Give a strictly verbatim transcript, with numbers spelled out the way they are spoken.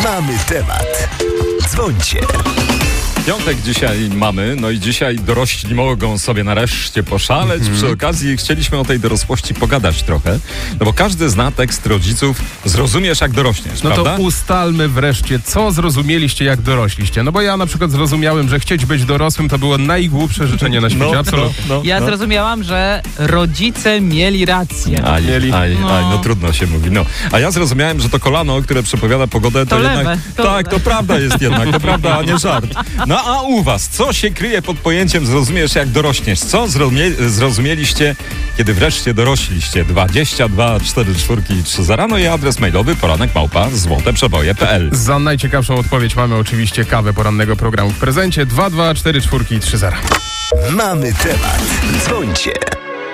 Mamy temat. Dzwońcie. Piątek dzisiaj mamy, no i dzisiaj dorośli mogą sobie nareszcie poszaleć. Mm-hmm. Przy okazji chcieliśmy o tej dorosłości pogadać trochę, no bo każdy zna tekst rodziców "zrozumiesz jak dorośniesz", No prawda? to ustalmy wreszcie, co zrozumieliście jak dorośliście. No bo ja na przykład zrozumiałem, że chcieć być dorosłym to było najgłupsze życzenie na świecie, No, absolutnie. no, no, Ja no. zrozumiałam, że rodzice mieli rację. Aj, Mieli. aj, No. aj, no trudno się mówi. No. A ja zrozumiałem, że to kolano, które przepowiada pogodę, to, To jednak... lewe, to tak, lewe. to prawda jest jednak, to prawda, a nie żart. No a u was, co się kryje pod pojęciem "zrozumiesz jak dorośniesz"? Co zrozumie, zrozumieliście, kiedy wreszcie dorośliście? dwadzieścia dwa cztery cztery trzy zero, no i adres mailowy poranek małpa złoteprzeboje kropka p l. Za najciekawszą odpowiedź mamy oczywiście kawę porannego programu w prezencie dwa dwa cztery cztery trzy zero. Mamy temat. Dzwońcie.